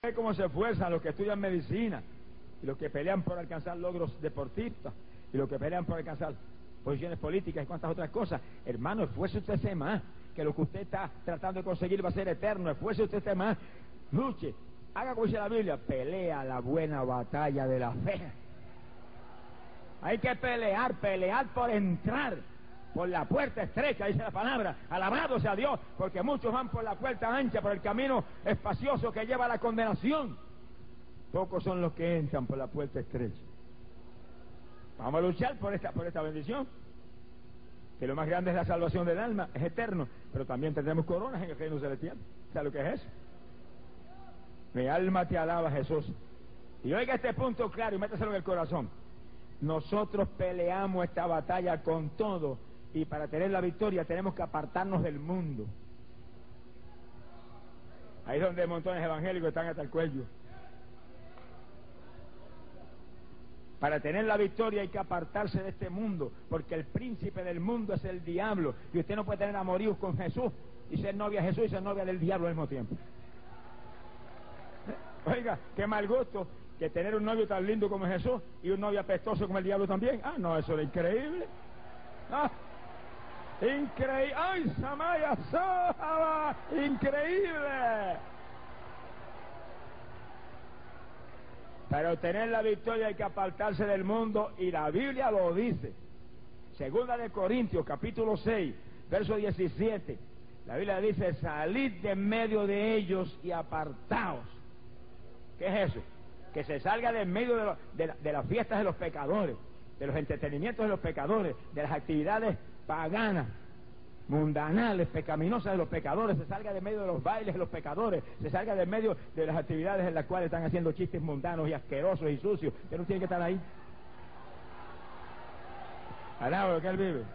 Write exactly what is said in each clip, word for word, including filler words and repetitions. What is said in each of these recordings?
cómo se esfuerzan los que estudian medicina y los que pelean por alcanzar logros deportistas y los que pelean por alcanzar posiciones políticas y cuantas otras cosas. Hermano, esfuerce usted más, que lo que usted está tratando de conseguir va a ser eterno. Esfuerce usted más, luche, haga como dice la Biblia, pelea la buena batalla de la fe. Hay que pelear, pelear por entrar por la puerta estrecha, dice la palabra. Alabado sea Dios, porque muchos van por la puerta ancha, por el camino espacioso que lleva a la condenación. Pocos son los que entran por la puerta estrecha. Vamos a luchar por esta, por esta bendición, que lo más grande es la salvación del alma, es eterno, pero también tendremos coronas en el reino celestial. ¿Sabes lo que es eso? Mi alma te alaba, Jesús. Y oiga este punto claro y métaselo en el corazón. Nosotros peleamos esta batalla con todo, y para tener la victoria tenemos que apartarnos del mundo. Ahí es donde montones evangélicos están hasta el cuello. Para tener la victoria hay que apartarse de este mundo, porque el príncipe del mundo es el diablo, y usted no puede tener amoríos con Jesús y ser novia de Jesús y ser novia del diablo al mismo tiempo. Oiga, qué mal gusto que tener un novio tan lindo como Jesús y un novio apestoso como el diablo también. Ah, no, eso es increíble. Ah, increíble. ¡Ay, Samaya Sahaba! ¡Increíble! Para obtener la victoria hay que apartarse del mundo, y la Biblia lo dice. Segunda de Corintios, capítulo seis, verso diecisiete. La Biblia dice: salid de en medio de ellos y apartaos. ¿Qué es eso? Que se salga de en medio de, lo, de, la, de las fiestas de los pecadores, de los entretenimientos de los pecadores, de las actividades paganas, mundanales, pecaminosas de los pecadores, se salga de medio de los bailes de los pecadores, se salga de medio de las actividades en las cuales están haciendo chistes mundanos y asquerosos y sucios, que no tienen que estar ahí. Alaba lo que él vive.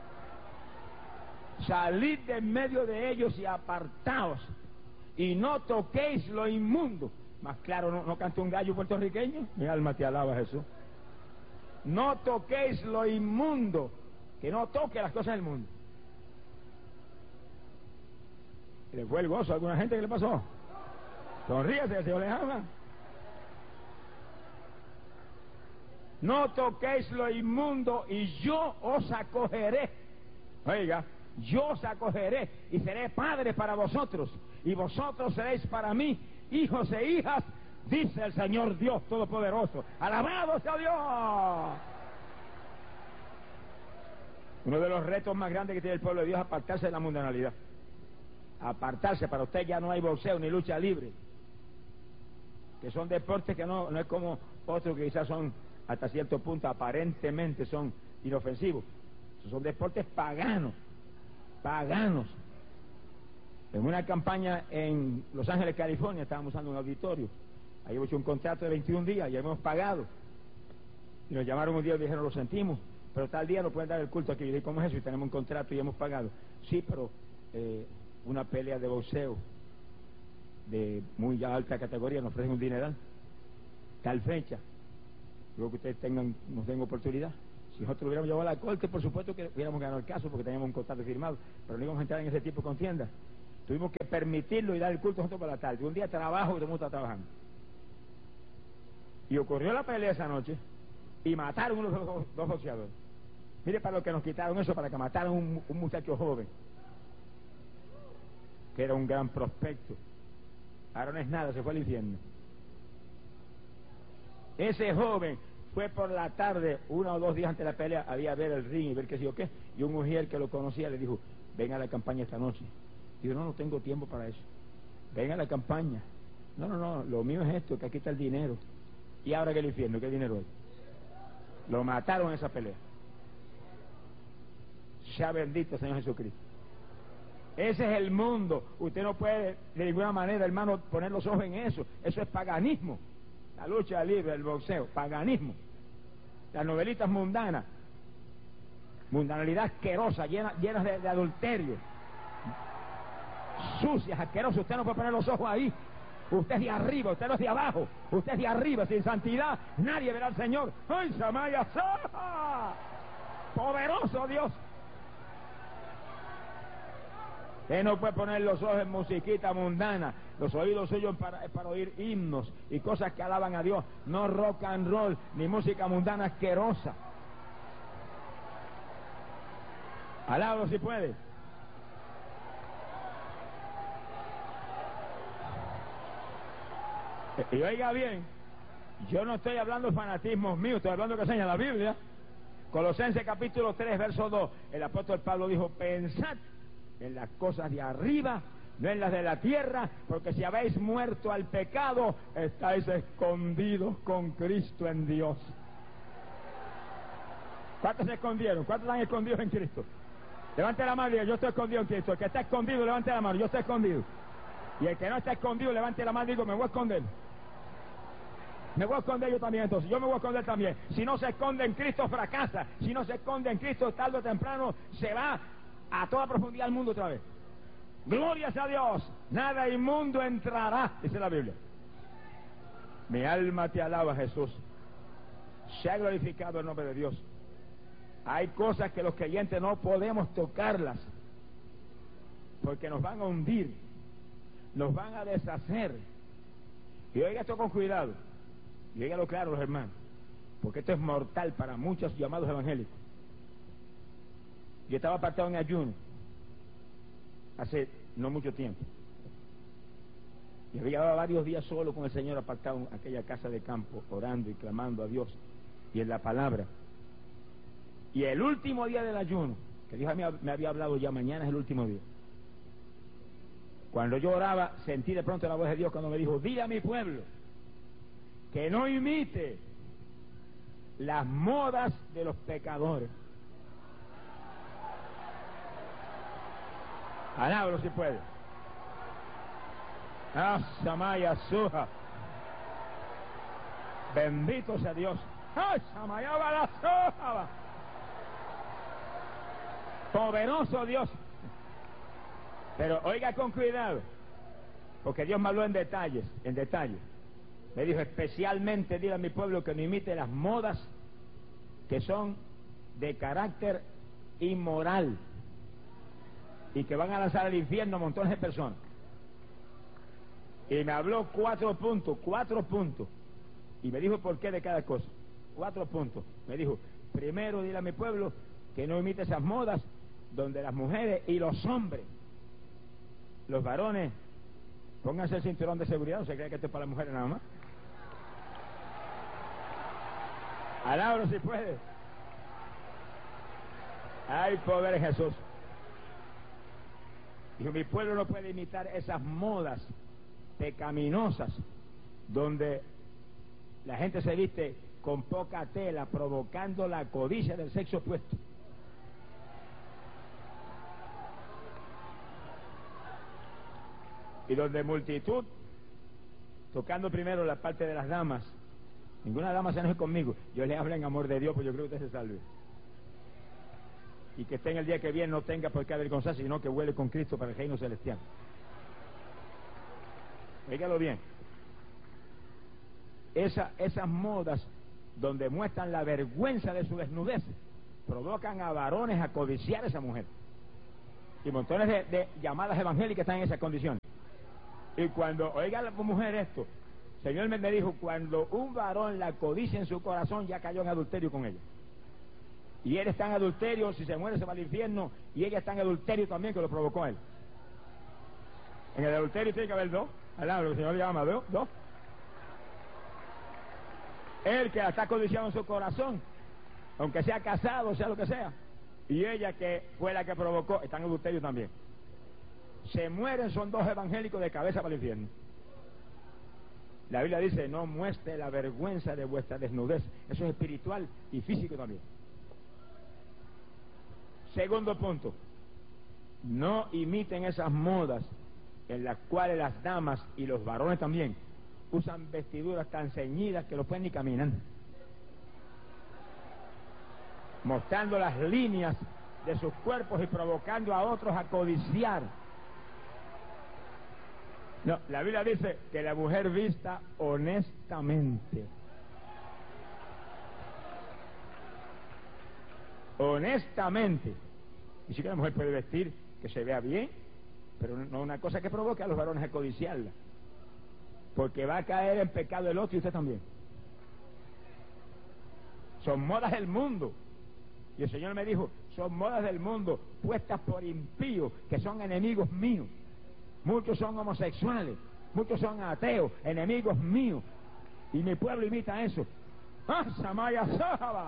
Salid de en medio de ellos y apartaos, y no toquéis lo inmundo. Más claro, ¿no, no canta un gallo puertorriqueño? Mi alma te alaba, Jesús. No toquéis lo inmundo, que no toque las cosas del mundo. ¿Le fue el gozo a alguna gente que le pasó? Sonríase, el Señor les ama. No toquéis lo inmundo, y yo os acogeré. Oiga, yo os acogeré y seré padre para vosotros, y vosotros seréis para mí hijos e hijas, dice el Señor Dios Todopoderoso. ¡Alabado sea Dios! Uno de los retos más grandes que tiene el pueblo de Dios es apartarse de la mundanalidad. Apartarse. Para usted ya no hay boxeo ni lucha libre, que son deportes que no, no es como otros que quizás son hasta cierto punto aparentemente son inofensivos. Esos son deportes paganos, paganos. En una campaña en Los Ángeles, California, estábamos usando un auditorio. Ahí hemos hecho un contrato de veintiún días, ya hemos pagado. Y nos llamaron un día y dijeron: lo sentimos, pero tal día no pueden dar el culto aquí. Y yo dije: ¿cómo es eso? Y tenemos un contrato y hemos pagado. Sí, pero eh, una pelea de boxeo de muy alta categoría nos ofrecen un dineral, tal fecha, luego que ustedes tengan, nos den oportunidad. Si nosotros hubiéramos llevado a la corte, por supuesto que hubiéramos ganado el caso, porque teníamos un contrato firmado, pero no íbamos a entrar en ese tipo de contienda. Tuvimos que permitirlo y dar el culto nosotros por la tarde. Un día trabajo y todo el mundo está trabajando. Y ocurrió la pelea esa noche y mataron unos dos, dos boxeadores. Mire para lo que nos quitaron eso, para que mataran un, un muchacho joven que era un gran prospecto. Ahora no es nada, se fue al infierno. Ese joven fue por la tarde, uno o dos días antes de la pelea, había a ver el ring y ver qué sé yo qué, y un mujer que lo conocía le dijo: ven a la campaña esta noche. Digo: no, no tengo tiempo para eso. Ven a la campaña. No, no, no, lo mío es esto, que aquí está el dinero. Y ahora que el infierno, ¿qué dinero hay? Lo mataron en esa pelea. Sea bendito Señor Jesucristo. Ese es el mundo. Usted no puede de ninguna manera, hermano, poner los ojos en eso. Eso es paganismo. La lucha libre, el boxeo, paganismo. Las novelitas mundanas, mundanalidad asquerosa, llenas llena de, de adulterio, sucias, asquerosas. Usted no puede poner los ojos ahí. Usted es de arriba, usted no es de abajo. Usted es de arriba. Sin santidad nadie verá al Señor. ¡Ay, Samaya Saha! ¡Poderoso Dios! Usted no puede poner los ojos en musiquita mundana, los oídos suyos para, para oír himnos y cosas que alaban a Dios, no rock and roll, ni música mundana asquerosa. Alábalo si puede. Y oiga bien, yo no estoy hablando de fanatismos míos, estoy hablando de que enseña la Biblia. Colosenses capítulo tres, verso dos, el apóstol Pablo dijo, pensad en las cosas de arriba, no en las de la tierra, porque si habéis muerto al pecado, estáis escondidos con Cristo en Dios. ¿Cuántos se escondieron? ¿Cuántos están escondidos en Cristo? Levante la mano y diga, yo estoy escondido en Cristo. El que está escondido, levante la mano, yo estoy escondido. Y el que no está escondido, levante la mano y digo, me voy a esconder. Me voy a esconder yo también, entonces, yo me voy a esconder también. Si no se esconde en Cristo, fracasa. Si no se esconde en Cristo, tarde o temprano, se va a toda profundidad al mundo otra vez. Glorias a Dios, nada inmundo entrará, dice la Biblia. Mi alma te alaba, Jesús. Se ha glorificado el nombre de Dios. Hay cosas que los creyentes no podemos tocarlas, porque nos van a hundir, nos van a deshacer. Y oiga esto con cuidado, y oígalo claro, los hermanos, porque esto es mortal para muchos llamados evangélicos. Yo estaba apartado en ayuno hace no mucho tiempo, y había llevado varios días solo con el Señor, apartado en aquella casa de campo, orando y clamando a Dios y en la palabra. Y el último día del ayuno, que Dios me había hablado ya, mañana es el último día. Cuando yo oraba, sentí de pronto la voz de Dios cuando me dijo, dile a mi pueblo que no imite las modas de los pecadores. Alábalo si puede. Ah, Samaya Suja. Bendito sea Dios. Ah, Samaya Balasoja. Poderoso Dios. Pero oiga con cuidado, porque Dios me habló en detalles, en detalles. Me dijo, especialmente dile a mi pueblo que no imite las modas que son de carácter inmoral y que van a lanzar al infierno a montones de personas. Y me habló cuatro puntos, cuatro puntos. Y me dijo por qué de cada cosa. Cuatro puntos. Me dijo, primero dile a mi pueblo que no imite esas modas donde las mujeres y los hombres, los varones, pónganse el cinturón de seguridad, no se cree que esto es para las mujeres nada más. Alábalo si puede. Hay poder en Jesús. Dijo, mi pueblo no puede imitar esas modas pecaminosas donde la gente se viste con poca tela, provocando la codicia del sexo opuesto. Y donde multitud, tocando primero la parte de las damas, ninguna dama se enoje conmigo, yo le hablo en amor de Dios, pues yo creo que usted se salve. Y que esté en el día que viene no tenga por qué avergonzarse, sino que huele con Cristo para el reino celestial. Óigalo bien. Esa, esas modas donde muestran la vergüenza de su desnudez provocan a varones a codiciar a esa mujer. Y montones de, de llamadas evangélicas están en esa condición. Y cuando oiga la mujer esto, el Señor me dijo, cuando un varón la codicia en su corazón, ya cayó en adulterio con ella. Y él está en adulterio, si se muere se va al infierno, y ella está en adulterio también, que lo provocó él. En el adulterio tiene que haber dos, al lado, lo que el Señor llama dos, dos. Él que la está codiciando en su corazón, aunque sea casado, sea lo que sea, y ella que fue la que provocó, está en adulterio también. Se mueren, son dos evangélicos de cabeza para el infierno. La Biblia dice, no muestre la vergüenza de vuestra desnudez. Eso es espiritual y físico también. Segundo punto, no imiten esas modas en las cuales las damas y los varones también usan vestiduras tan ceñidas que no pueden ni caminar, mostrando las líneas de sus cuerpos y provocando a otros a codiciar. No, la Biblia dice que la mujer vista honestamente. Honestamente. Y si que la mujer puede vestir que se vea bien, pero no una cosa que provoque a los varones a codiciarla, porque va a caer en pecado el otro y usted también. Son modas del mundo, y el Señor me dijo, son modas del mundo puestas por impíos que son enemigos míos. Muchos son homosexuales, muchos son ateos, enemigos míos, y mi pueblo imita eso. ¡Ah, Samaya Sahaba!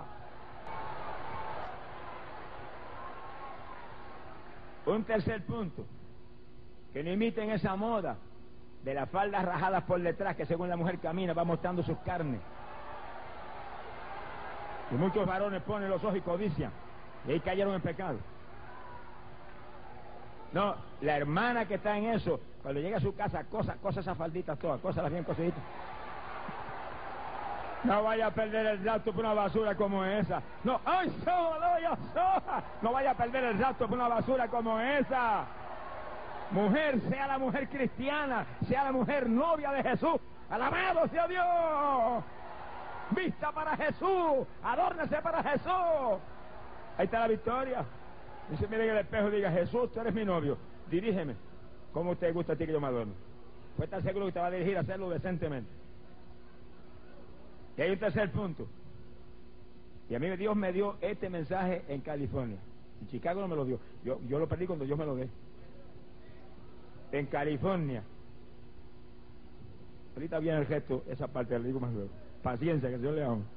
Un tercer punto, que no imiten esa moda de las faldas rajadas por detrás, que según la mujer camina va mostrando sus carnes. Y muchos varones ponen los ojos y codician, y ahí cayeron en pecado. No, la hermana que está en eso, cuando llega a su casa, cosa, cosa esas falditas todas, cosa las bien cosiditas. No vaya a perder el rapto por una basura como esa. No, ¡ay, sola, sola! No vaya a perder el rapto por una basura como esa. Mujer, sea la mujer cristiana, sea la mujer novia de Jesús. ¡Alabado sea Dios! Vista para Jesús, adórnese para Jesús. Ahí está la victoria. Dice, mire en el espejo y diga, Jesús, tú eres mi novio, dirígeme. ¿Cómo usted gusta a ti que yo me adorne? Pues estar seguro que te va a dirigir a hacerlo decentemente. Y hay un tercer punto. Y a mí Dios me dio este mensaje en California. En Chicago no me lo dio. Yo, yo lo perdí cuando Dios me lo dé. En California. Ahorita viene el gesto, esa parte, le digo más luego. Paciencia, que el Señor le ama.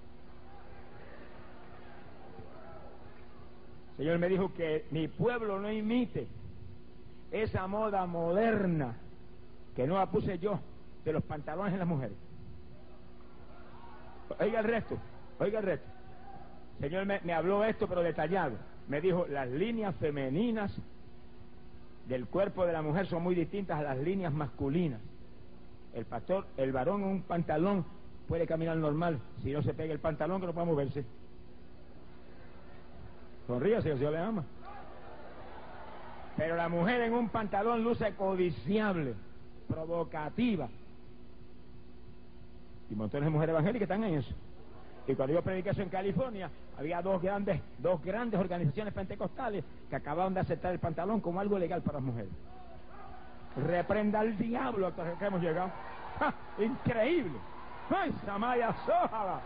El Señor me dijo que mi pueblo no imite esa moda moderna que no la puse yo de los pantalones en las mujeres. Oiga el resto, oiga el resto. El Señor me, me habló esto pero detallado. Me dijo, las líneas femeninas del cuerpo de la mujer son muy distintas a las líneas masculinas. El pastor, el varón en un pantalón puede caminar normal, si no se pega el pantalón que no puede moverse. Sonríase, que el Señor le ama. Pero la mujer en un pantalón luce codiciable, provocativa. Y montones de mujeres evangélicas están en eso. Y cuando yo prediqué eso en California, había dos grandes, dos grandes organizaciones pentecostales que acababan de aceptar el pantalón como algo legal para las mujeres. Reprenda al diablo hasta que hemos llegado. ¡Ja! Increíble. ¡Ay, Samaya Sójala!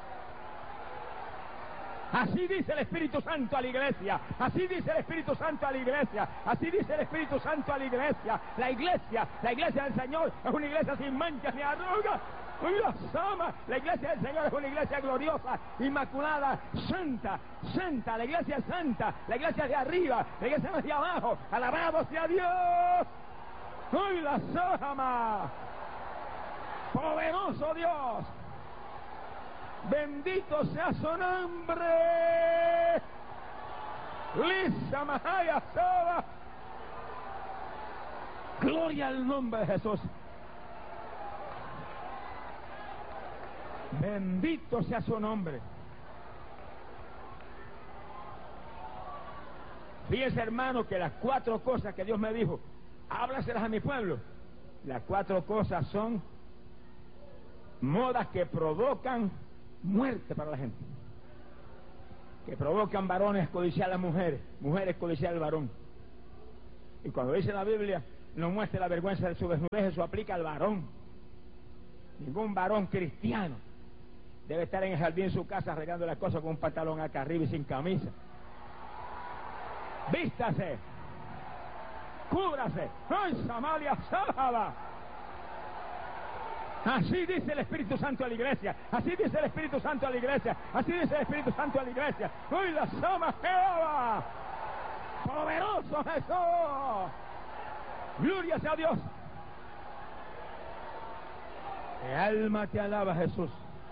Así dice el Espíritu Santo a la iglesia, así dice el Espíritu Santo a la iglesia, así dice el Espíritu Santo a la iglesia. La iglesia, la iglesia del Señor es una iglesia sin manchas ni arrugas. La iglesia del Señor es una iglesia gloriosa, inmaculada, santa, santa. La iglesia es santa, la iglesia de arriba, la iglesia no es de abajo. Alabado sea Dios. ¡Uy, la Sójama! Poderoso Dios. Bendito sea su nombre. Lisa Mahaya Soba. Gloria al nombre de Jesús. Bendito sea su nombre. Fíjese, hermano, que las cuatro cosas que Dios me dijo, háblaselas a mi pueblo. Las cuatro cosas son modas que provocan muerte para la gente, que provocan varones codiciar a las mujeres, mujeres codiciar al varón. Y cuando dice la Biblia, no muestre la vergüenza de su desnudez, eso aplica al varón. Ningún varón cristiano debe estar en el jardín de su casa arreglando las cosas con un pantalón acá arriba y sin camisa. Vístase, cúbrase. ¡Ay, Samaria Sábada! Así dice el Espíritu Santo a la iglesia, así dice el Espíritu Santo a la iglesia, así dice el Espíritu Santo a la iglesia. ¡Uy, la Sama Jehová! ¡Poderoso Jesús! ¡Gloria sea Dios! Mi alma te alaba, Jesús.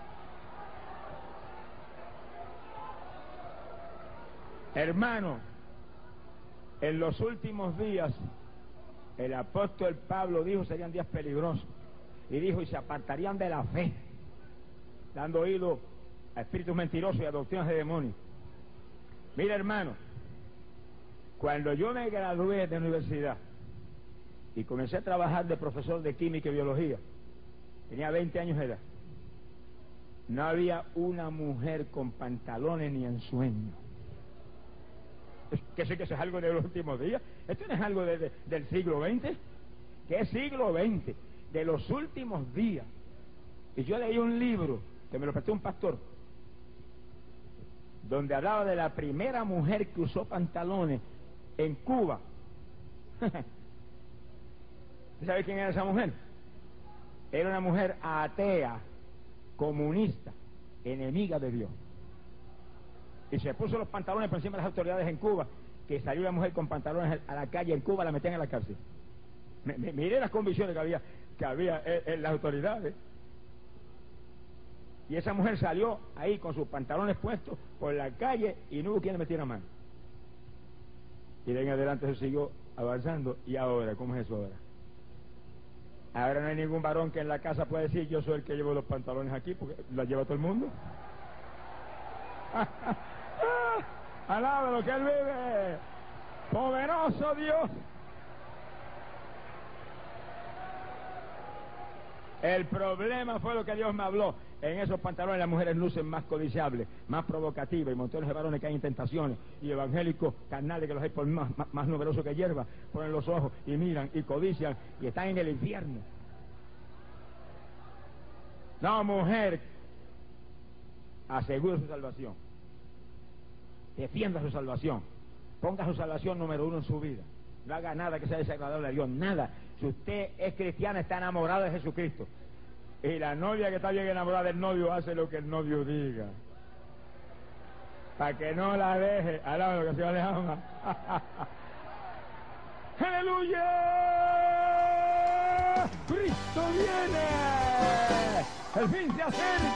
Hermano, en los últimos días, el apóstol Pablo dijo serían días peligrosos. Y dijo, y se apartarían de la fe, dando oído a espíritus mentirosos y a doctrinas de demonios. Mira, hermano, cuando yo me gradué de universidad y comencé a trabajar de profesor de química y biología, tenía veinte años de edad, no había una mujer con pantalones ni en sueño. que sí que eso es algo de los últimos días. Esto no es algo de, de, del siglo veinte. ¿Qué es siglo veinte? De los últimos días. Y yo leí un libro que me lo prestó un pastor, donde hablaba de la primera mujer que usó pantalones en Cuba. ¿Sabe quién era esa mujer? Era una mujer atea, comunista, enemiga de Dios. Y se puso los pantalones por encima de las autoridades en Cuba, que salió una mujer con pantalones a la calle en Cuba, la metían en la cárcel. Me, me, miré las convicciones que había, que había en, en las autoridades. Y esa mujer salió ahí con sus pantalones puestos por la calle y no hubo quien le metiera mano. Y de ahí en adelante se siguió avanzando. ¿Y ahora? ¿Cómo es eso ahora? Ahora no hay ningún varón que en la casa pueda decir: yo soy el que llevo los pantalones aquí, porque la lleva todo el mundo. Alaba lo que él vive. Poderoso Dios. El problema fue lo que Dios me habló. En esos pantalones las mujeres lucen más codiciables, más provocativas, y montones de varones caen en tentaciones, y evangélicos carnales, que los hay por más, más, más numerosos que hierba, ponen los ojos y miran y codician y están en el infierno. No, mujer, asegura su salvación, defienda su salvación, ponga su salvación número uno en su vida. No haga nada que sea desagradable a Dios, nada. Si usted es cristiana, está enamorada de Jesucristo. Y la novia que está bien enamorada del novio hace lo que el novio diga, para que no la deje. Alaba lo que se va a dejar. ¡Aleluya! ¡Cristo viene! ¡El fin se acerca!